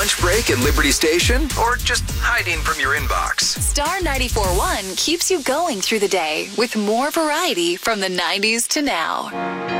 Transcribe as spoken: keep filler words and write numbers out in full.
lunch break at Liberty Station or just hiding from your inbox? Star ninety-four point one keeps you going through the day with more variety from the nineties to now.